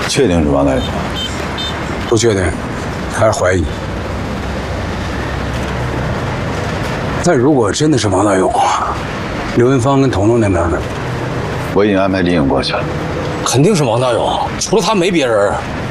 确定是王大勇？ 不确定，还是怀疑。但如果真的是王大勇，刘文芳跟彤彤那边呢？ 我已经安排李颖过去了。 肯定是王大勇，除了他没别人。